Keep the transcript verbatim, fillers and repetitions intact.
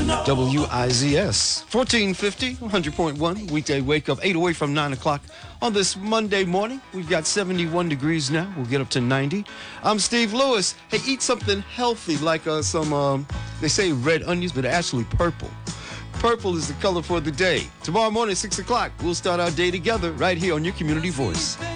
W I Z S, fourteen fifty, one hundred point one, weekday wake up, eight away from nine o'clock on this Monday morning. We've got seventy-one degrees now. We'll get up to ninety. I'm Steve Lewis. Hey, eat something healthy like uh, some, um, they say red onions, but actually purple. Purple is the color for the day. Tomorrow morning, six o'clock, we'll start our day together right here on your Community Voice.